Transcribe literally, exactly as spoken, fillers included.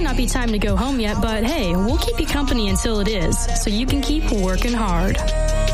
not be time to go home yet, but hey, we'll keep you company until it is, so you can keep working hard.